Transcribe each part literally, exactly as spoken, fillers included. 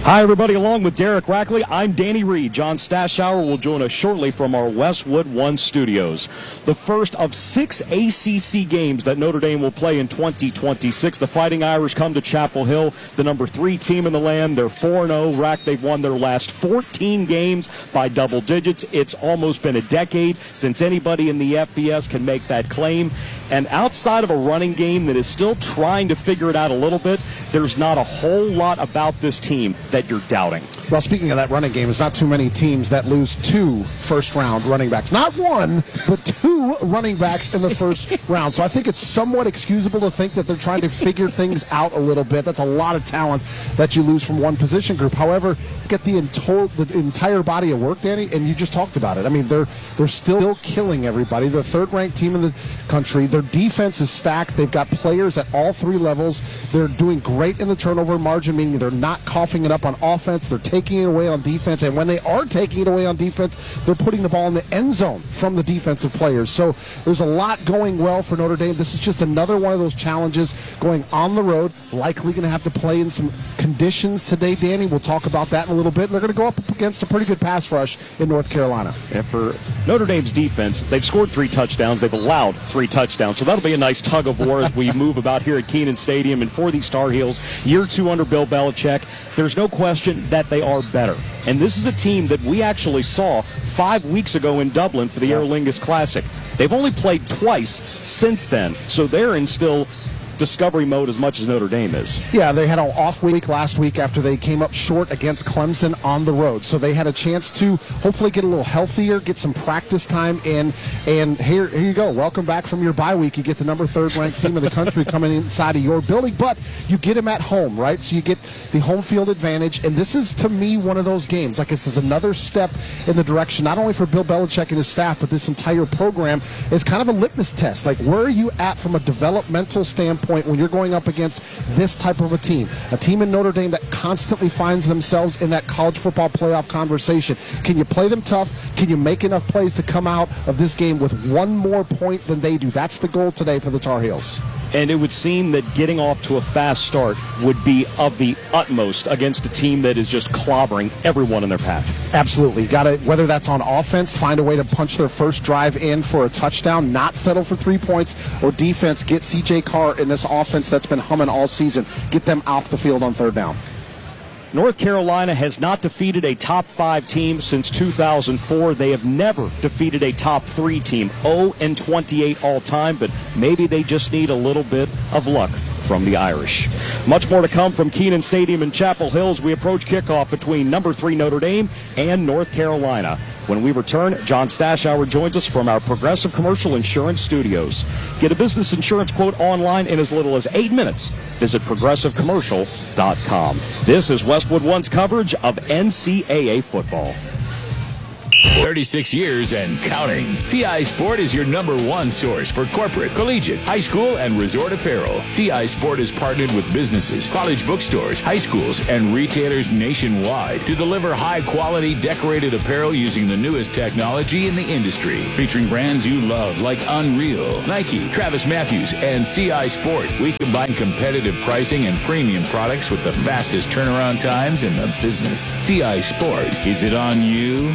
Hi, everybody. Along with Derek Rackley, I'm Danny Reed. John Stashower will join us shortly from our Westwood One studios. The first of six A C C games that Notre Dame will play in twenty twenty-six. The Fighting Irish come to Chapel Hill, the number three team in the land. They're four and oh. Rack, they've won their last fourteen games by double digits. It's almost been a decade since anybody in the F B S can make that claim. And outside of a running game that is still trying to figure it out a little bit, there's not a whole lot about this team that you're doubting. Well, speaking of that running game, it's not too many teams that lose two first-round running backs. Not one, but two running backs in the first round. So I think it's somewhat excusable to think that they're trying to figure things out a little bit. That's a lot of talent that you lose from one position group. However, get the, ento- the entire body of work, Danny, and you just talked about it. I mean, they're they're still killing everybody. They're the third-ranked team in the country. Their defense is stacked. They've got players at all three levels. They're doing great in the turnover margin, meaning they're not coughing it up on offense. They're taking it away on defense. And when they are taking it away on defense, they're putting the ball in the end zone from the defensive players. So there's a lot going well for Notre Dame. This is just another one of those challenges going on the road. Likely going to have to play in some conditions today, Danny. We'll talk about that in a little bit. And they're going to go up against a pretty good pass rush in North Carolina. And for Notre Dame's defense, they've scored three touchdowns. They've allowed three touchdowns. So that'll be a nice tug of war as we move about here at Kenan Stadium. And for these Tar Heels, year two under Bill Belichick, there's no question that they are better. And this is a team that we actually saw five weeks ago in Dublin for the Aer Lingus Classic. They've only played twice since then, so they're in still discovery mode as much as Notre Dame is. Yeah, they had an off week last week after they came up short against Clemson on the road. So they had a chance to hopefully get a little healthier, get some practice time in. And here, here you go. Welcome back from your bye week. You get the number third ranked team in the country coming inside of your building, but you get them at home, right? So you get the home field advantage. And this is, to me, one of those games. Like, this is another step in the direction, not only for Bill Belichick and his staff, but this entire program is kind of a litmus test. Like, where are you at from a developmental standpoint when you're going up against this type of a team, a team in Notre Dame that constantly finds themselves in that college football playoff conversation? Can you play them tough? Can you make enough plays to come out of this game with one more point than they do? That's the goal today for the Tar Heels. And it would seem that getting off to a fast start would be of the utmost against a team that is just clobbering everyone in their path. Absolutely. Got to, whether that's on offense, find a way to punch their first drive in for a touchdown, not settle for three points, or defense, get C J Carr in this offense that's been humming all season, get them off the field on third down. North Carolina has not defeated a top five team since two thousand four. They have never defeated a top three team. oh and twenty-eight all time, but maybe they just need a little bit of luck from the Irish. Much more to come from Kenan Stadium in Chapel Hill as we approach kickoff between number three Notre Dame and North Carolina. When we return, John Stashower joins us from our Progressive Commercial Insurance Studios. Get a business insurance quote online in as little as eight minutes. Visit progressive commercial dot com. This is Westwood One's coverage of N C double A football. thirty-six years and counting. C I Sport is your number one source for corporate, collegiate, high school, and resort apparel. C I Sport is partnered with businesses, college bookstores, high schools, and retailers nationwide to deliver high-quality decorated apparel using the newest technology in the industry. Featuring brands you love like Unreal, Nike, Travis Matthews, and C I Sport. We combine competitive pricing and premium products with the fastest turnaround times in the business. C I Sport. Is it on you?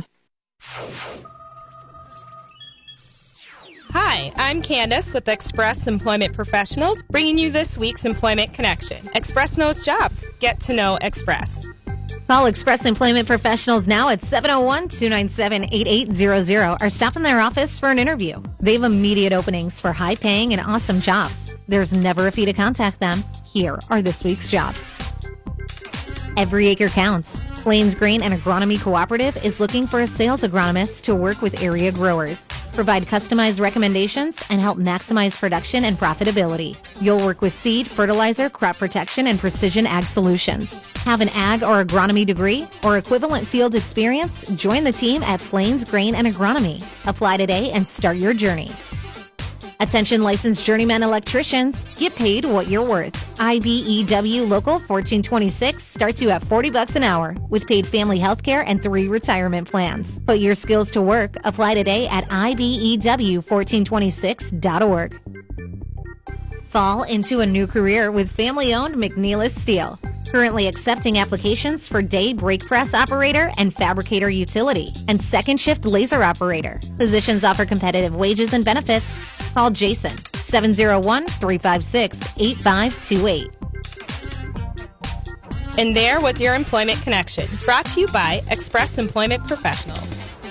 Hi, I'm Candace with Express Employment Professionals, bringing you this week's Employment Connection. Express knows jobs. Get to know Express. Call Express Employment Professionals now at seven oh one, two nine seven, eight eight zero zero or stop in their office for an interview. They have immediate openings for high-paying and awesome jobs. There's never a fee to contact them. Here are this week's jobs. Every acre counts. Plains Grain and Agronomy Cooperative is looking for a sales agronomist to work with area growers, provide customized recommendations, and help maximize production and profitability. You'll work with seed, fertilizer, crop protection, and precision ag solutions. Have an ag or agronomy degree or equivalent field experience? Join the team at Plains Grain and Agronomy. Apply today and start your journey. Attention licensed journeyman electricians, get paid what you're worth. I B E W Local fourteen twenty-six starts you at forty bucks an hour with paid family health care and three retirement plans. Put your skills to work. Apply today at I B E W fourteen twenty-six dot org. Fall into a new career with family-owned McNeilus Steel. Currently accepting applications for day brake press operator and fabricator utility and second shift laser operator. Positions offer competitive wages and benefits. Call Jason, seven oh one, three five six, eight five two eight. And there was your Employment Connection, brought to you by Express Employment Professionals.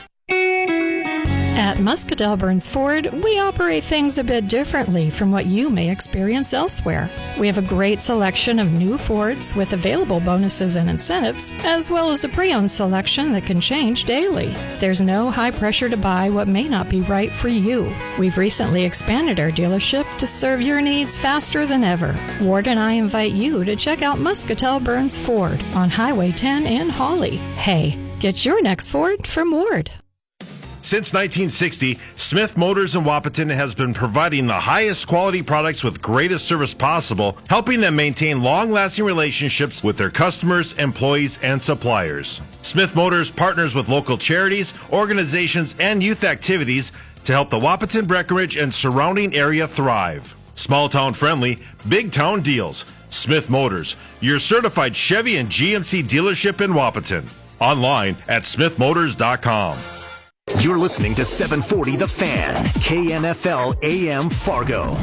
At Muscatel Burns Ford, we operate things a bit differently from what you may experience elsewhere. We have a great selection of new Fords with available bonuses and incentives, as well as a pre-owned selection that can change daily. There's no high pressure to buy what may not be right for you. We've recently expanded our dealership to serve your needs faster than ever. Ward and I invite you to check out Muscatel Burns Ford on Highway ten in Hawley. Hey, get your next Ford from Ward. Since nineteen sixty, Smith Motors in Wahpeton has been providing the highest quality products with greatest service possible, helping them maintain long-lasting relationships with their customers, employees, and suppliers. Smith Motors partners with local charities, organizations, and youth activities to help the Wahpeton, Breckenridge, and surrounding area thrive. Small town friendly, big town deals. Smith Motors, your certified Chevy and G M C dealership in Wahpeton. Online at smith motors dot com. You're listening to seven forty The Fan, K N F L A M Fargo.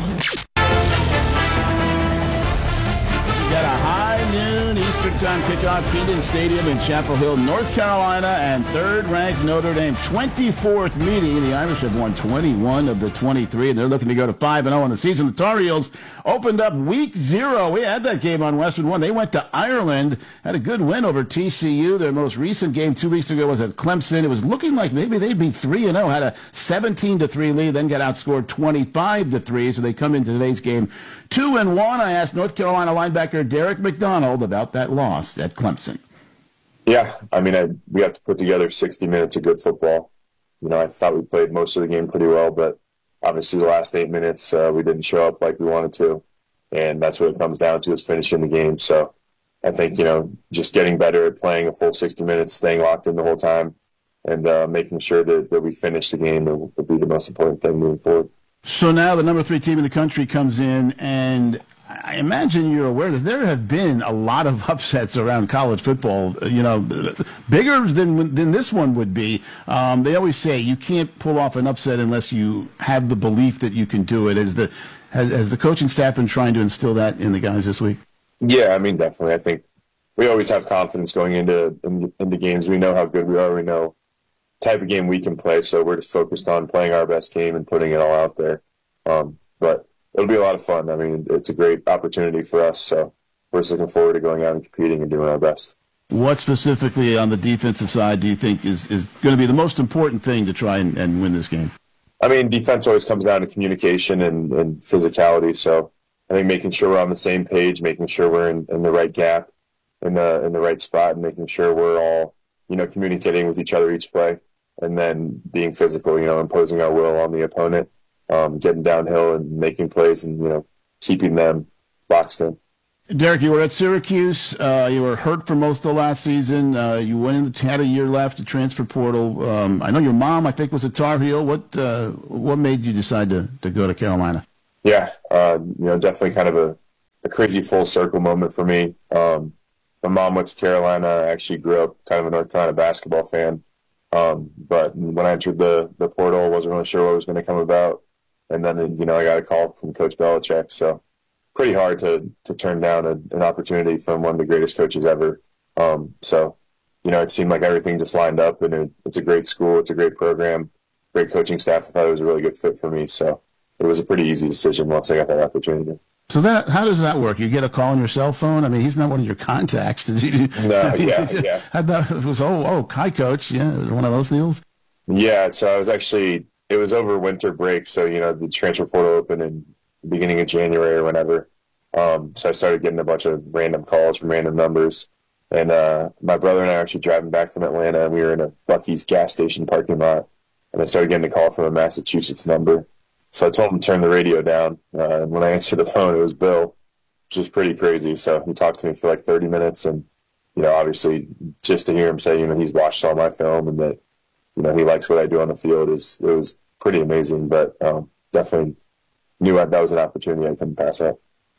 We got a high noon Eastern Time kickoff, Kenan Stadium in Chapel Hill, North Carolina, and third-ranked Notre Dame, twenty-fourth meeting. The Irish have won twenty-one of the twenty-three, and they're looking to go to five and oh in the season. The Tar Heels opened up week zero. We had that game on Westwood One. They went to Ireland, had a good win over T C U. Their most recent game two weeks ago was at Clemson. It was looking like maybe they'd be three and oh, had a seventeen to three lead, then got outscored twenty-five to three, so they come into today's game two and one. I asked North Carolina linebacker Derek McDonald about that loss at Clemson. Yeah, I mean, I, we have to put together sixty minutes of good football. You know, I thought we played most of the game pretty well, but obviously the last eight minutes uh, we didn't show up like we wanted to, and that's what it comes down to, is finishing the game. So I think, you know, just getting better at playing a full sixty minutes, staying locked in the whole time, and uh, making sure that, that we finish the game will, will be the most important thing moving forward. So now the number three team in the country comes in, and I imagine you're aware that there have been a lot of upsets around college football, you know, bigger than than this one would be. Um, they always say you can't pull off an upset unless you have the belief that you can do it. Has the, has, has the coaching staff been trying to instill that in the guys this week? Yeah, I mean, definitely. I think we always have confidence going into into games. We know how good we are. We know the type of game we can play, so we're just focused on playing our best game and putting it all out there. Um, but it'll be a lot of fun. I mean, it's a great opportunity for us, so we're just looking forward to going out and competing and doing our best. What specifically on the defensive side do you think is, is going to be the most important thing to try and, and win this game? I mean, defense always comes down to communication and, and physicality, so I think making sure we're on the same page, making sure we're in, in the right gap, in the in the right spot, and making sure we're all, you know, communicating with each other each play, and then being physical, you know, imposing our will on the opponent. Um, getting downhill and making plays and, you know, keeping them boxed in. Derek, you were at Syracuse. Uh, you were hurt for most of last season. Uh, you went in, had a year left to transfer portal. Um, I know your mom, I think, was a Tar Heel. What uh, what made you decide to, to go to Carolina? Yeah, uh, you know, definitely kind of a, a crazy full circle moment for me. Um, my mom went to Carolina. I actually grew up kind of a North Carolina basketball fan. Um, but when I entered the, the portal, I wasn't really sure what was going to come about. And then, you know, I got a call from Coach Belichick. So pretty hard to, to turn down a, an opportunity from one of the greatest coaches ever. Um, so, you know, it seemed like everything just lined up, and it, it's a great school. It's a great program, great coaching staff. I thought it was a really good fit for me. So it was a pretty easy decision once I got that opportunity. So that how does that work? You get a call on your cell phone? I mean, he's not one of your contacts. Did you? No, yeah, yeah. I thought it was, oh, oh, hi, Coach. Yeah, it was one of those deals? Yeah, so I was actually – it was over winter break, so, you know, the transfer portal opened in the beginning of January or whenever. Um, so I started getting a bunch of random calls from random numbers. And uh, my brother and I were actually driving back from Atlanta, and we were in a Buc-ee's gas station parking lot. And I started getting a call from a Massachusetts number. So I told him to turn the radio down. Uh, and when I answered the phone, it was Bill, which was pretty crazy. So he talked to me for like thirty minutes. And, you know, obviously just to hear him say, you know, he's watched all my film and that, you know, he likes what I do on the field, is it was pretty amazing, but um, definitely knew that was an opportunity I couldn't pass up.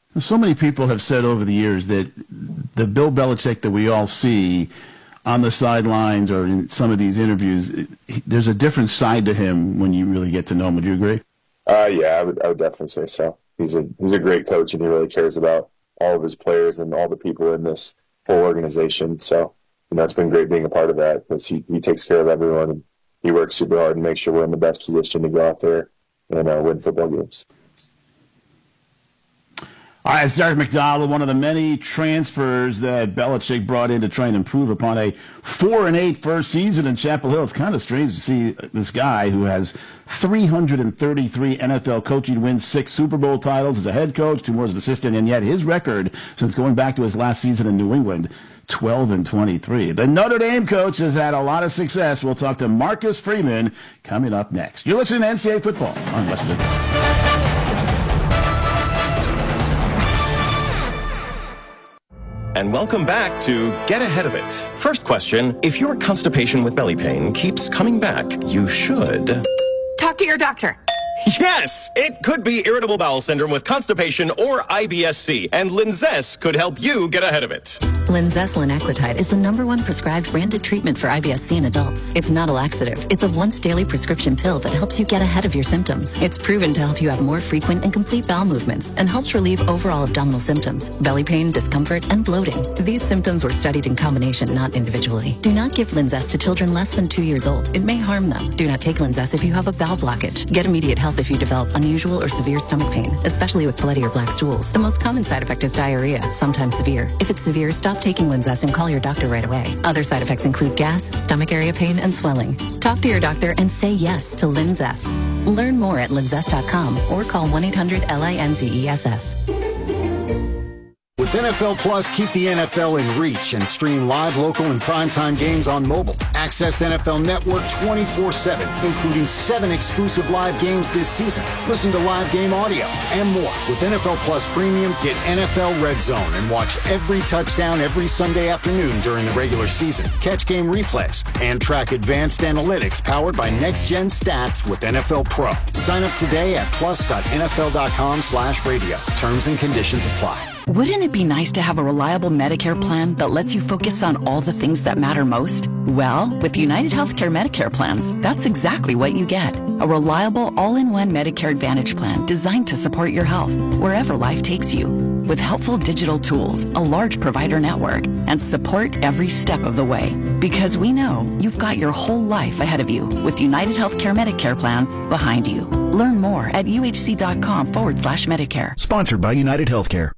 So many people have said over the years that the Bill Belichick that we all see on the sidelines or in some of these interviews, there's a different side to him when you really get to know him. Would you agree? Uh, yeah, I would, I would definitely say so. He's a he's a great coach, and he really cares about all of his players and all the people in this full organization. So, you know, it's been great being a part of that because he, he takes care of everyone, and he works super hard and makes sure we're in the best position to go out there and uh, win football games. All right, it's Derek McDonald, one of the many transfers that Belichick brought in to try and improve upon a four and eight first season in Chapel Hill. It's kind of strange to see this guy who has three hundred thirty-three N F L coaching wins, six Super Bowl titles as a head coach, two more as an assistant, and yet his record since going back to his last season in New England, twelve and twenty-three. The Notre Dame coach has had a lot of success. We'll talk to Marcus Freeman coming up next. You're listening to N C double A Football on West Virginia. And welcome back to Get Ahead of It. First question, if your constipation with belly pain keeps coming back, you should... talk to your doctor. Yes, it could be irritable bowel syndrome with constipation or I B S C, and Linzess could help you get ahead of it. Linzess linaclotide is the number one prescribed branded treatment for I B S C in adults. It's not a laxative. It's a once daily prescription pill that helps you get ahead of your symptoms. It's proven to help you have more frequent and complete bowel movements and helps relieve overall abdominal symptoms, belly pain, discomfort, and bloating. These symptoms were studied in combination, not individually. Do not give Linzess to children less than two years old. It may harm them. Do not take Linzess if you have a bowel blockage. Get immediate help if you develop unusual or severe stomach pain, especially with bloody or black stools. The most common side effect is diarrhea, sometimes severe. If it's severe, stop taking Linzess and call your doctor right away. Other side effects include gas, stomach area pain, and swelling. Talk to your doctor and say yes to Linzess. Learn more at linzess dot com or call one eight hundred L I N Z E S S. With N F L Plus, keep the N F L in reach and stream live, local, and primetime games on mobile. Access N F L Network twenty-four seven, including seven exclusive live games this season. Listen to live game audio and more. With N F L Plus Premium, get N F L Red Zone and watch every touchdown every Sunday afternoon during the regular season. Catch game replays and track advanced analytics powered by Next Gen Stats with N F L Pro. Sign up today at plus dot N F L dot com slash radio. Terms and conditions apply. Wouldn't it be nice to have a reliable Medicare plan that lets you focus on all the things that matter most? Well, with United Healthcare Medicare plans, that's exactly what you get. A reliable, all-in-one Medicare Advantage plan designed to support your health wherever life takes you. With helpful digital tools, a large provider network, and support every step of the way. Because we know you've got your whole life ahead of you with United Healthcare Medicare plans behind you. Learn more at uhc.com forward slash Medicare. Sponsored by United Healthcare.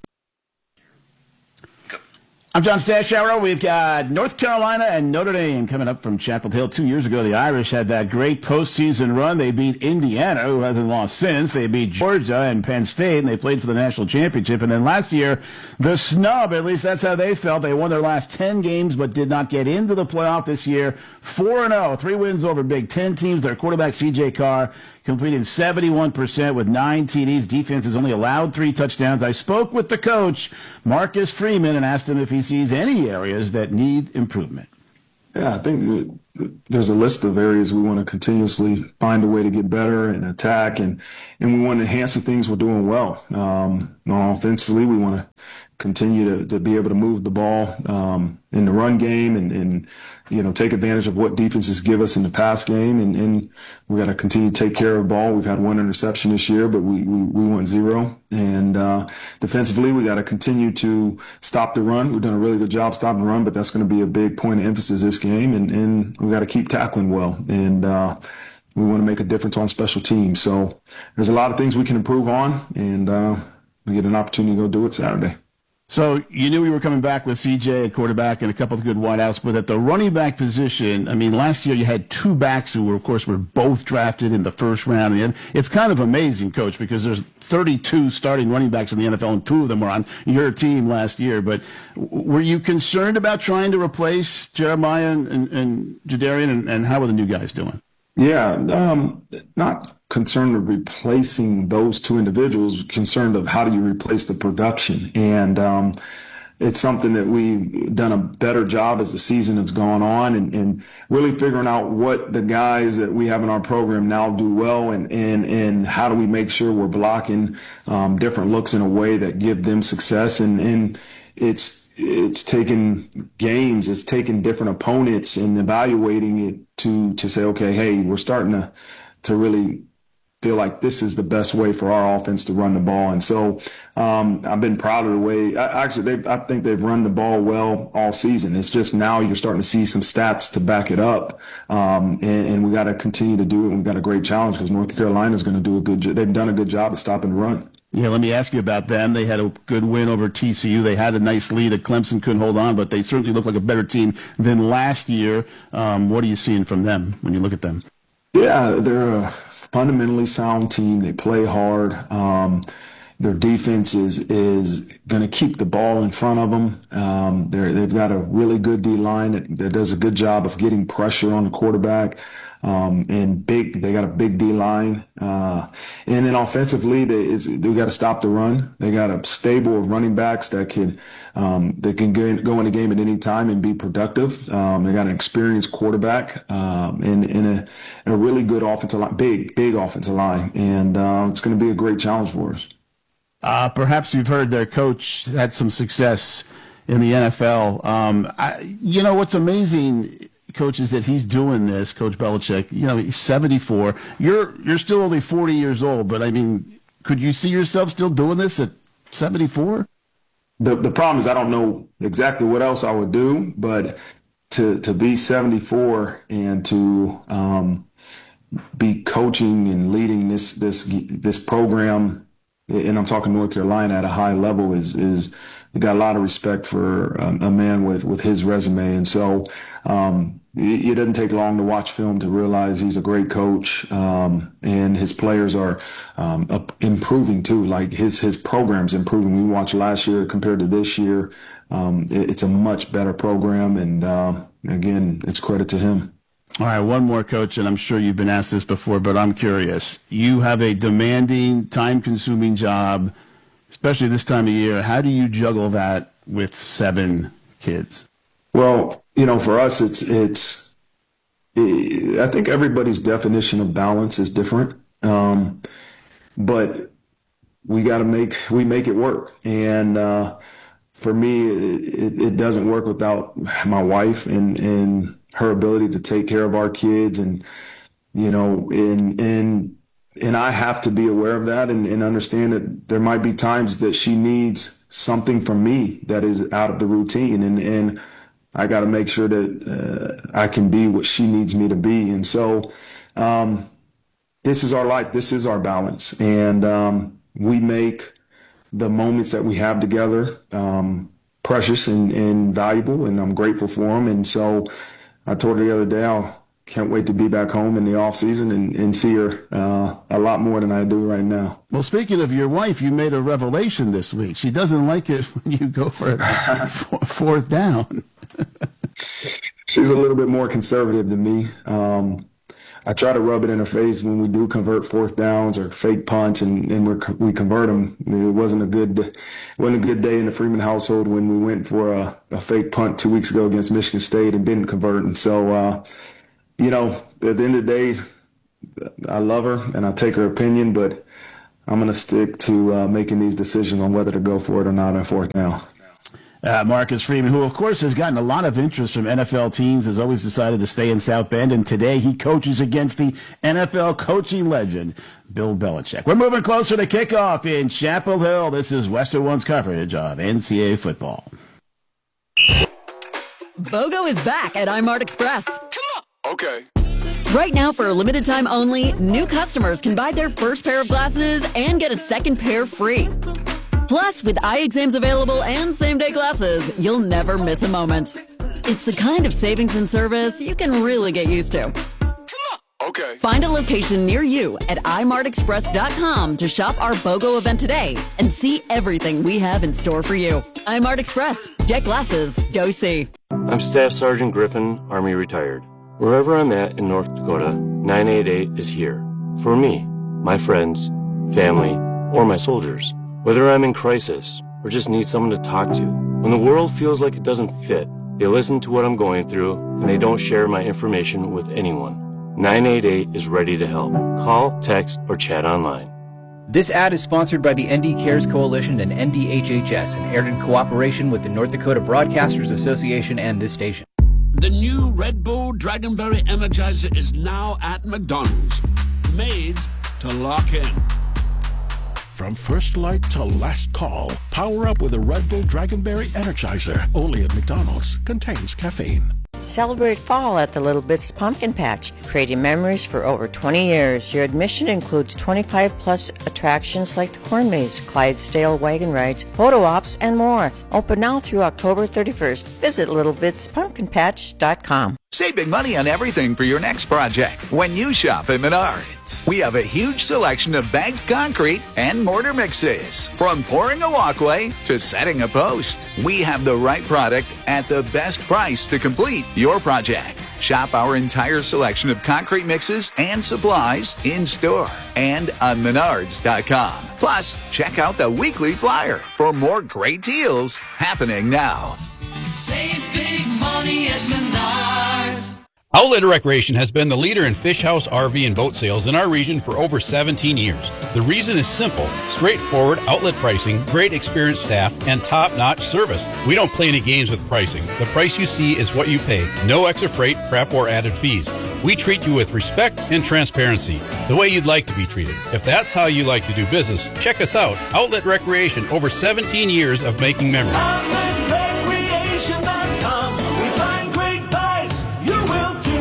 I'm John Stashauer. We've got North Carolina and Notre Dame coming up from Chapel Hill. Two years ago, the Irish had that great postseason run. They beat Indiana, who hasn't lost since. They beat Georgia and Penn State, and they played for the national championship. And then last year, the snub, at least that's how they felt. They won their last ten games, but did not get into the playoff this year. four and oh, three wins over Big Ten teams. Their quarterback, C J Carr, completed seventy-one percent with nine T Ds. Defense has only allowed three touchdowns. I spoke with the coach, Marcus Freeman, and asked him if he sees any areas that need improvement. Yeah, I think there's a list of areas we want to continuously find a way to get better and attack, and, and we want to enhance the things we're doing well. Um, offensively, we want to continue to, to be able to move the ball um, in the run game and, and, you know, take advantage of what defenses give us in the pass game. And, and we got to continue to take care of the ball. We've had one interception this year, but we, we, we went zero. And uh, defensively, we got to continue to stop the run. We've done a really good job stopping the run, but that's going to be a big point of emphasis this game. And, and we got to keep tackling well. And uh, we want to make a difference on special teams. So there's a lot of things we can improve on, and uh, we get an opportunity to go do it Saturday. So you knew we were coming back with C J at quarterback and a couple of good wideouts, but at the running back position, I mean, last year you had two backs who were, of course, were both drafted in the first round. And it's kind of amazing, Coach, because there's thirty-two starting running backs in the N F L, and two of them were on your team last year. But were you concerned about trying to replace Jeremiah and, and, and Jadarian, and, and how are the new guys doing? Yeah, um, not concerned with replacing those two individuals, concerned of how do you replace the production. And, um, it's something that we've done a better job as the season has gone on, and, and really figuring out what the guys that we have in our program now do well, and, and, and how do we make sure we're blocking um, different looks in a way that give them success. And, and it's it's taking games, it's taking different opponents and evaluating it to to say, okay, hey, we're starting to to really feel like this is the best way for our offense to run the ball. And so um, I've been proud of the way, I, actually, they, I think they've run the ball well all season. It's just now you're starting to see some stats to back it up. Um, and, and we got to continue to do it. We've got a great challenge because North Carolina is going to do a good job. They've done a good job of stopping the run. Yeah, let me ask you about them. They had a good win over T C U. They had a nice lead at Clemson, couldn't hold on, but they certainly look like a better team than last year. Um, what are you seeing from them when you look at them? Yeah, they're a fundamentally sound team. They play hard. Um, their defense is is going to keep the ball in front of them. Um, they're, they've got a really good D-line that, that does a good job of getting pressure on the quarterback. Um, and big, they got a big D-line. Uh, and then offensively, they, is, they got to stop the run. They got a stable of running backs that can, um, that can go in, go in the game at any time and be productive. Um, they got an experienced quarterback, um, and, and a, and a really good offensive line, big, big offensive line. And, uh, it's going to be a great challenge for us. Uh, perhaps you've heard their coach had some success in the N F L. Um, I, you know, what's amazing, Coach, is that he's doing this, Coach Belichick. You know, he's seventy-four. You're you're still only forty years old, but I mean, could you see yourself still doing this at seventy-four? The the problem is I don't know exactly what else I would do, but to to be seventy-four and to um, be coaching and leading this this this program, and I'm talking North Carolina at a high level, is is we got a lot of respect for a, a man with with his resume, and so. Um, It, it doesn't take long to watch film to realize he's a great coach, um, and his players are um, up, improving too. Like his his program's improving. We watched last year compared to this year. Um, it, it's a much better program, and uh, again, it's credit to him. All right, one more, Coach, and I'm sure you've been asked this before, but I'm curious. You have a demanding, time-consuming job, especially this time of year. How do you juggle that with seven kids? Well, you know, for us, it's it's. I think everybody's definition of balance is different, um, but we got to make we make it work. And uh, for me, it, it doesn't work without my wife and and her ability to take care of our kids, and you know, and and and I have to be aware of that and, and understand that there might be times that she needs something from me that is out of the routine, and and. I got to make sure that uh, I can be what she needs me to be. And so um, this is our life. This is our balance. And um, we make the moments that we have together um, precious and, and valuable, and I'm grateful for them. And so I told her the other day, I can't wait to be back home in the off season and, and see her uh, a lot more than I do right now. Well, speaking of your wife, you made a revelation this week. She doesn't like it when you go for a fourth down. She's a little bit more conservative than me. Um, I try to rub it in her face when we do convert fourth downs or fake punts, and, and we're, we convert them. It wasn't a good, it wasn't a good day in the Freeman household when we went for a, a fake punt two weeks ago against Michigan State and didn't convert. And so, uh, you know, at the end of the day, I love her and I take her opinion, but I'm going to stick to uh, making these decisions on whether to go for it or not on fourth down. Uh, Marcus Freeman, who, of course, has gotten a lot of interest from N F L teams, has always decided to stay in South Bend, and today he coaches against the N F L coaching legend, Bill Belichick. We're moving closer to kickoff in Chapel Hill. This is Western One's coverage of N C double A football. BOGO is back at iMart Express. Come on. Okay. Right now, for a limited time only, new customers can buy their first pair of glasses and get a second pair free. Plus, with eye exams available and same-day glasses, you'll never miss a moment. It's the kind of savings and service you can really get used to. Okay. Find a location near you at i mart express dot com to shop our BOGO event today and see everything we have in store for you. iMart Express. Get glasses. Go see. I'm Staff Sergeant Griffin, Army retired. Wherever I'm at in North Dakota, nine eight eight is here. For me, my friends, family, or my soldiers. Whether I'm in crisis or just need someone to talk to. When the world feels like it doesn't fit, they listen to what I'm going through, and they don't share my information with anyone. nine eight eight is ready to help. Call, text, or chat online. This ad is sponsored by the N D Cares Coalition and N D H H S and aired in cooperation with the North Dakota Broadcasters Association and this station. The new Red Bull Dragonberry Energizer is now at McDonald's. Made to lock in. From first light to last call, power up with a Red Bull Dragonberry Energizer. Only at McDonald's. Contains caffeine. Celebrate fall at the Little Bits Pumpkin Patch, creating memories for over twenty years. Your admission includes twenty-five plus attractions like the Corn Maze, Clydesdale wagon rides, photo ops, and more. Open now through October thirty-first. Visit little bits pumpkin patch dot com. Save big money on everything for your next project when you shop at Menards. We have a huge selection of banked concrete and mortar mixes. From pouring a walkway to setting a post, we have the right product at the best price to complete your project. Shop our entire selection of concrete mixes and supplies in store and on menards dot com. Plus, check out the weekly flyer for more great deals happening now. Save big money at Menards. Outlet Recreation has been the leader in fish house, R V, and boat sales in our region for over seventeen years. The reason is simple: straightforward outlet pricing, great experienced staff, and top-notch service. We don't play any games with pricing. The price you see is what you pay. No extra freight, prep, or added fees. We treat you with respect and transparency, the way you'd like to be treated. If that's how you like to do business, check us out. Outlet Recreation, over seventeen years of making memories. outlet recreation dot com. We find great buys. You will too.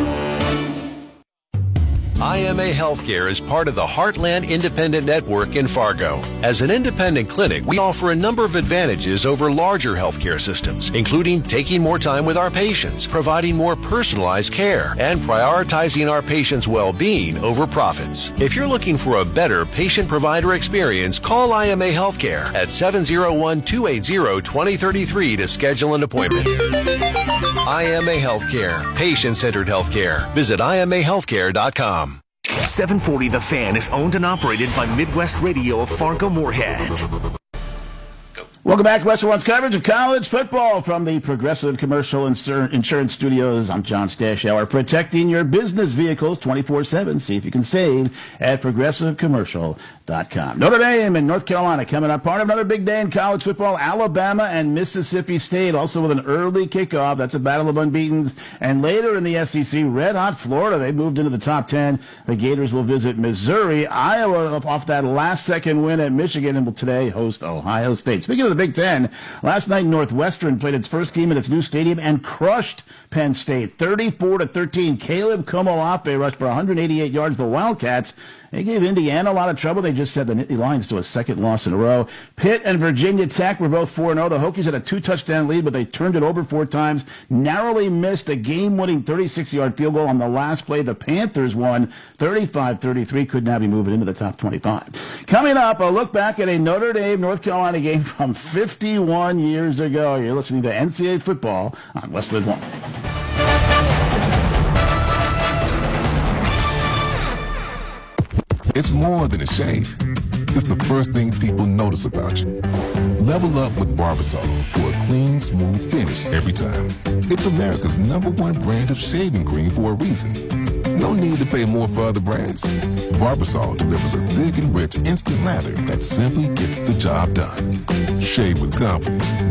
I M A Healthcare is part of the Heartland Independent Network in Fargo. As an independent clinic, we offer a number of advantages over larger healthcare systems, including taking more time with our patients, providing more personalized care, and prioritizing our patients' well-being over profits. If you're looking for a better patient-provider experience, call I M A Healthcare at seven oh one, two eight zero, two oh three three to schedule an appointment. I M A Healthcare, patient-centered healthcare. Visit I M A healthcare dot com. seven forty The Fan is owned and operated by Midwest Radio of Fargo-Moorhead. Welcome back to Western One's coverage of college football from the Progressive Commercial Insur- Insurance Studios. I'm John Stashower, protecting your business vehicles twenty-four seven. See if you can save at progressive commercial dot com. Notre Dame and North Carolina coming up. Part of another big day in college football. Alabama and Mississippi State also with an early kickoff. That's a battle of unbeatens. And later in the S E C, red-hot Florida. They moved into the top ten. The Gators will visit Missouri. Iowa off that last-second win at Michigan and will today host Ohio State. Speaking of the Big Ten, last night Northwestern played its first game at its new stadium and crushed Penn State thirty-four to thirteen. Caleb Komolape rushed for one hundred eighty-eight yards. The Wildcats, they gave Indiana a lot of trouble. They just set the Nittany Lions to a second loss in a row. Pitt and Virginia Tech were both four and oh. The Hokies had a two-touchdown lead, but they turned it over four times. Narrowly missed a game-winning thirty-six-yard field goal on the last play. The Panthers won thirty-five thirty-three. Could now be moving into the top twenty-five. Coming up, a look back at a Notre Dame North Carolina game from fifty-one years ago. You're listening to N C double A Football on Westwood One. It's more than a shave. It's the first thing people notice about you. Level up with Barbasol for a clean, smooth finish every time. It's America's number one brand of shaving cream for a reason. No need to pay more for other brands. Barbasol delivers a thick and rich instant lather that simply gets the job done. Shave with confidence.